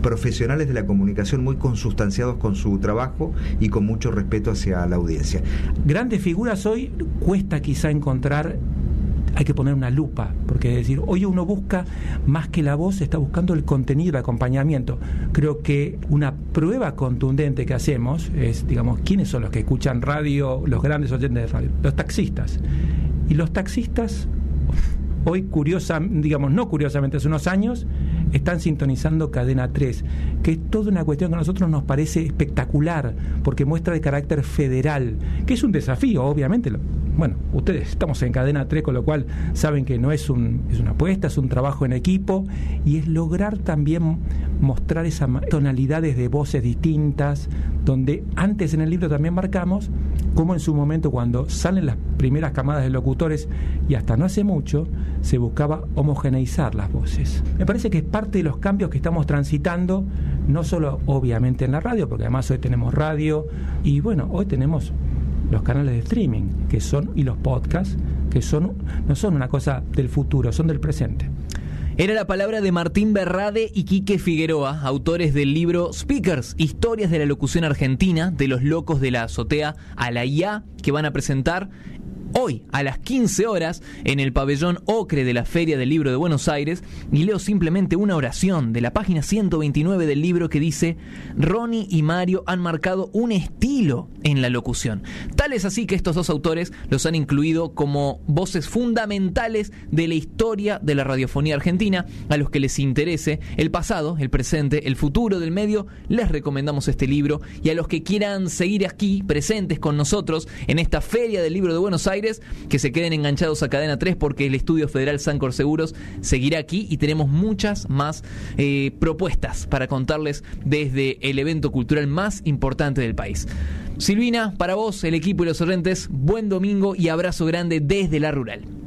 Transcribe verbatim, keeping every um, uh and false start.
profesionales de la comunicación muy consustanciados con su trabajo y con mucho respeto hacia la audiencia. Grandes figuras hoy cuesta quizá encontrar. Hay que poner una lupa, porque es decir, hoy uno busca más que la voz, está buscando el contenido, el acompañamiento. Creo que una prueba contundente que hacemos es, digamos, ¿quiénes son los que escuchan radio, los grandes oyentes de radio? Los taxistas. Y los taxistas, hoy curiosa, digamos, no curiosamente, hace unos años, están sintonizando Cadena tres, que es toda una cuestión que a nosotros nos parece espectacular, porque muestra de carácter federal, que es un desafío, obviamente. Bueno, ustedes estamos en Cadena tres, con lo cual saben que no es un es una apuesta, es un trabajo en equipo, y es lograr también mostrar esas tonalidades de voces distintas, donde antes en el libro también marcamos cómo en su momento, cuando salen las primeras camadas de locutores, y hasta no hace mucho, se buscaba homogeneizar las voces. Me parece que es parte de los cambios que estamos transitando, no solo obviamente en la radio, porque además hoy tenemos radio, y bueno, hoy tenemos los canales de streaming, que son, y los podcasts, que son no son una cosa del futuro, son del presente. Era la palabra de Martín Berrade y Quique Figueroa, autores del libro Speakers, Historias de la Locución Argentina, de los locos de la azotea a la I A, que van a presentar hoy a las quince horas en el pabellón Ocre de la Feria del Libro de Buenos Aires, y leo simplemente una oración de la página ciento veintinueve del libro que dice: Ronnie y Mario han marcado un estilo en la locución. Tal es así que estos dos autores los han incluido como voces fundamentales de la historia de la radiofonía argentina. A los que les interese el pasado, el presente, el futuro del medio, les recomendamos este libro, y a los que quieran seguir aquí presentes con nosotros en esta Feria del Libro de Buenos Aires, que se queden enganchados a Cadena tres, porque el Estudio Federal Sancor Seguros seguirá aquí y tenemos muchas más eh, propuestas para contarles desde el evento cultural más importante del país. Silvina, para vos, el equipo y los oyentes, buen domingo y abrazo grande desde la Rural.